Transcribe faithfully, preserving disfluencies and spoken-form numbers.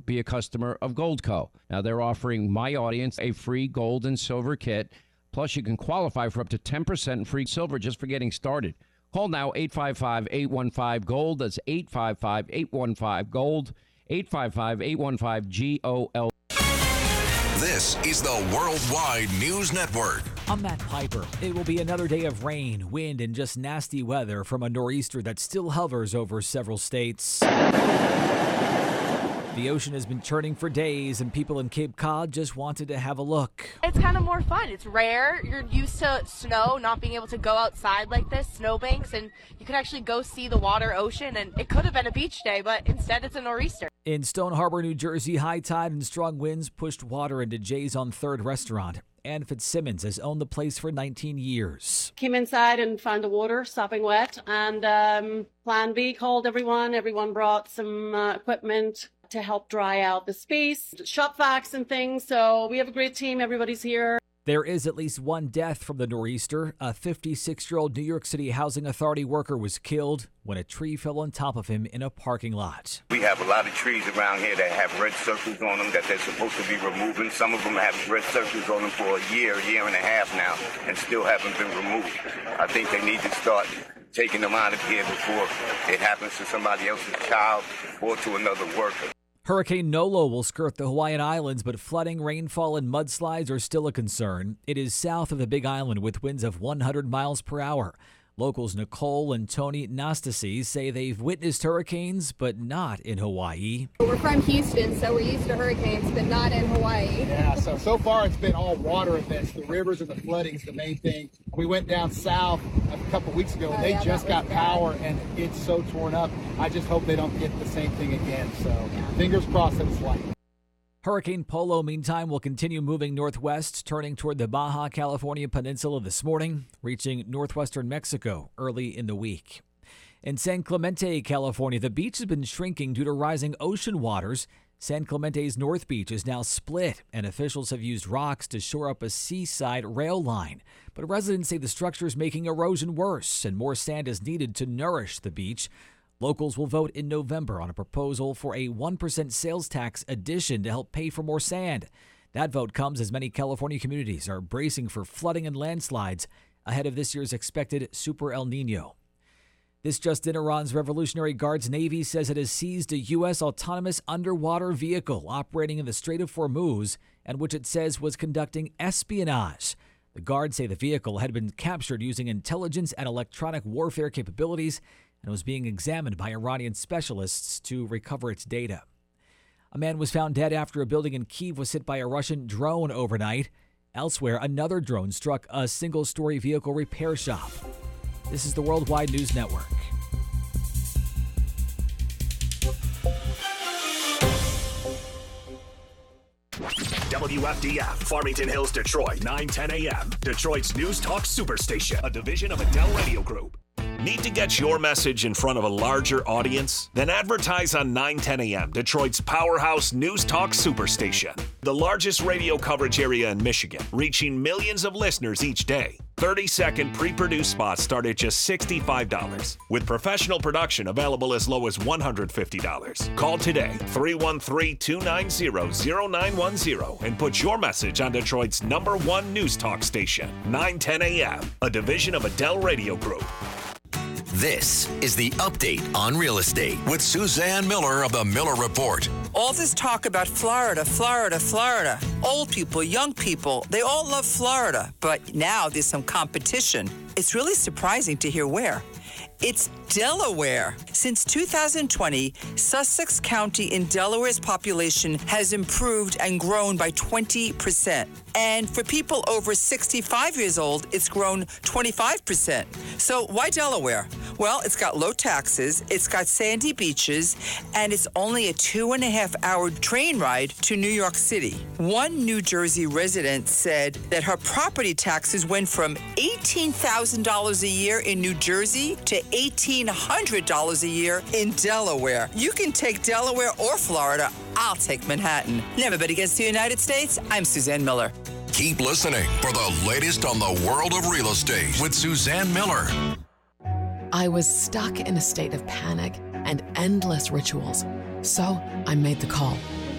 be a customer of Goldco. Now, they're offering my audience a free gold and silver kit. Plus, you can qualify for up to ten percent free silver just for getting started. Call now, eight five five, eight one five, GOLD. That's eight five five, eight one five, GOLD, eight five five, eight one five, G O L. This is the Worldwide News Network. I'm Matt Piper. It will be another day of rain, wind, and just nasty weather from a nor'easter that still hovers over several states. The ocean has been churning for days, and people in Cape Cod just wanted to have a look. It's kind of more fun. It's rare. You're used to snow, not being able to go outside like this, snowbanks, and you can actually go see the water, ocean, and it could have been a beach day, but instead it's a nor'easter. In Stone Harbor, New Jersey, high tide and strong winds pushed water into Jay's on third restaurant. Ann Fitzsimmons has owned the place for nineteen years. Came inside and found the water sopping wet, and um, Plan B called everyone. Everyone brought some uh, equipment to help dry out the space, shop vacs and things. So we have a great team. Everybody's here. There is at least one death from the nor'easter. A fifty-six-year-old New York City Housing Authority worker was killed when a tree fell on top of him in a parking lot. We have a lot of trees around here that have red circles on them that they're supposed to be removing. Some of them have red circles on them for a year, year and a half now, and still haven't been removed. I think they need to start taking them out of here before it happens to somebody else's child or to another worker. Hurricane Nolo will skirt the Hawaiian Islands, but flooding, rainfall, and mudslides are still a concern. It is south of the Big Island with winds of one hundred miles per hour. Locals Nicole and Tony Nastasi say they've witnessed hurricanes, but not in Hawaii. We're from Houston, so we're used to hurricanes, but not in Hawaii. Yeah, so so far it's been all water events. The rivers and the flooding is the main thing. We went down south a couple weeks ago, and oh, they yeah, just got power, and it's so torn up. I just hope they don't get the same thing again. So yeah. Fingers crossed that it's light. Hurricane Polo, meantime, will continue moving northwest, turning toward the Baja California Peninsula this morning, reaching northwestern Mexico early in the week. In San Clemente, California, the beach has been shrinking due to rising ocean waters. San Clemente's North Beach is now split, and officials have used rocks to shore up a seaside rail line. But residents say the structure is making erosion worse, and more sand is needed to nourish the beach. Locals will vote in November on a proposal for a one percent sales tax addition to help pay for more sand. That vote comes as many California communities are bracing for flooding and landslides ahead of this year's expected Super El Nino. This just in, Iran's Revolutionary Guards Navy says it has seized a U S autonomous underwater vehicle operating in the Strait of Hormuz and which it says was conducting espionage. The guards say the vehicle had been captured using intelligence and electronic warfare capabilities and was being examined by Iranian specialists to recover its data. A man was found dead after a building in Kyiv was hit by a Russian drone overnight. Elsewhere, another drone struck a single-story vehicle repair shop. This is the Worldwide News Network. W F D F, Farmington Hills, Detroit, nine ten a.m. Detroit's News Talk Superstation, a division of Adele Radio Group. Need to get your message in front of a larger audience? Then advertise on nine ten a.m., Detroit's powerhouse News Talk Superstation. The largest radio coverage area in Michigan, reaching millions of listeners each day. thirty-second pre-produced spots start at just sixty-five dollars, with professional production available as low as one hundred fifty dollars. Call today, three one three, two nine zero, zero nine one zero, and put your message on Detroit's number one News Talk station, nine ten a.m., a division of Adele Radio Group. This is the Update on Real Estate with Suzanne Miller of the Miller Report. All this talk about Florida, Florida, Florida. Old people, young people, they all love Florida. But now there's some competition. It's really surprising to hear where. It's Delaware. Since two thousand twenty, Sussex County in Delaware's population has improved and grown by twenty percent. And for people over sixty-five years old, it's grown twenty-five percent. So why Delaware? Well, it's got low taxes, it's got sandy beaches, and it's only a two and a half hour train ride to New York City. One New Jersey resident said that her property taxes went from eighteen thousand dollars a year in New Jersey to eighteen hundred dollars a year in Delaware. You can take Delaware or Florida. I'll take Manhattan. Never bet against the United States. I'm Suzanne Miller. Keep listening for the latest on the world of real estate with Suzanne Miller. I was stuck in a state of panic and endless rituals. So I made the call.